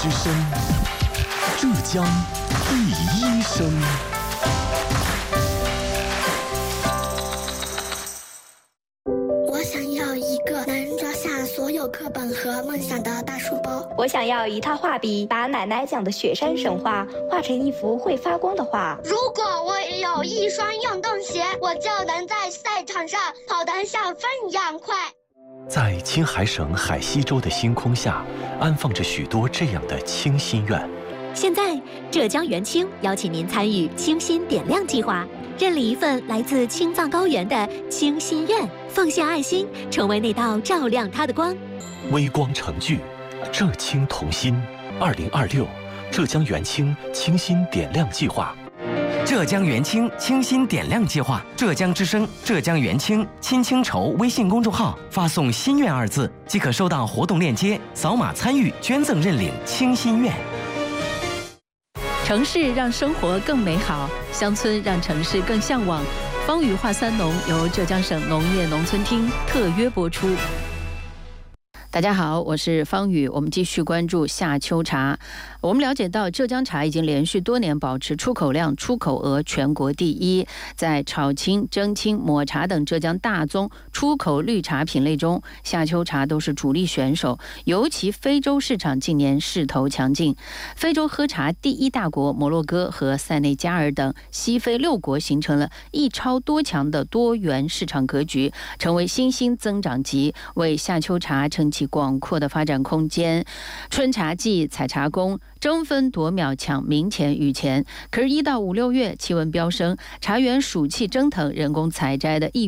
之声，浙江第一声。 我想要一个能装下所有课本和梦想的大书包。 我想要一套画笔，把奶奶讲的雪山神话画成一幅会发光的画。 如果我也有一双运动鞋，我就能在赛场上跑得像风一样快。 在青海省海西州的星空下，安放着许多这样的清心愿。 现在，浙江元清邀请您参与清心点亮计划，认领一份来自青藏高原的清心愿，奉献爱心，成为那道照亮它的光。 微光成炬，浙青同心。2026浙江元清清心点亮计划。 浙江元清清心点亮计划，浙江之声、浙江元清亲清筹微信公众号发送“心愿”二字，即可收到活动链接，扫码参与捐赠认领清心愿。 城市让生活更美好，乡村让城市更向往。方宇话三农由浙江省农业农村厅特约播出。大家好，我是方宇，我们继续关注夏秋茶。我们了解到，浙江茶已经连续多年保持出口量、出口额全国第一。在炒青、蒸青、抹茶等浙江大宗出口绿茶品类中，夏秋茶都是主力选手。尤其非洲市场近年势头强劲，非洲喝茶第一大国摩洛哥和塞内加尔等西非6国形成了一超多强的多元市场格局，成为新兴增长极，为夏秋茶撑起广阔的发展空间。春茶季采茶工争分夺秒抢明前雨前，可是1到5、6月气温飙升，茶园暑气蒸腾，人工采摘的意